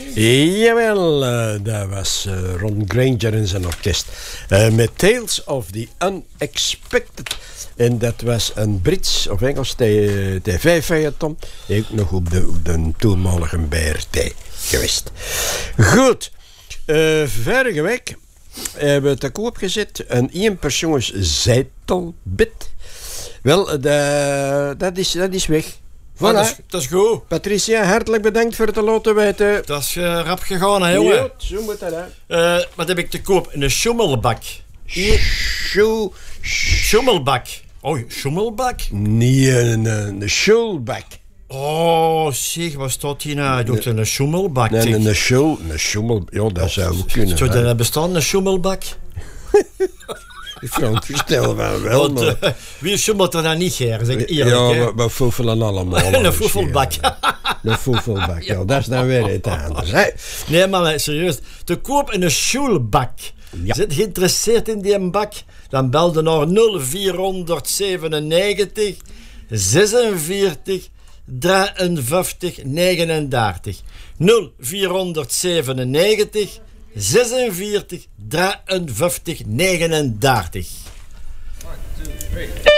Jawel, dat was Ron Granger en zijn orkest. Met Tales of the Unexpected. En dat was een Brits of Engels tv-feuilleton. Ook nog op de toenmalige BRT geweest. Goed. Vorige week hebben we te koop gezet een eenpersoons zetelbed. Wel, dat is weg. Voilà. Dat is goed. Patricia, hartelijk bedankt voor het te laten weten. Dat is rap gegaan, hè, jongen. Ja, zo moet dat, hè. Wat heb ik te koop? Een schommelbak. Schommelbak. Oh, schommelbak? Nee, een schulbak. Oh, zeg, wat staat hier nou? Doet een schommelbak? Nee, een schommel... Ja, dat zou ook kunnen. Zou dat bestaan, een schommelbak? Ik veronderstel wel, maar... Wie schommelt er dan niet, Ger? Zeg eerlijk, ja, we foefelen allemaal. Een foefelbak. Een foefelbak, ja. Dat is dan weer iets anders, hè. Nee, maar serieus. Te koop in een schoolbak. Ja. Zit geïnteresseerd in die bak? Dan bel je naar 0497 46 53 39. 0497 46 53 39. 1, 2, 3.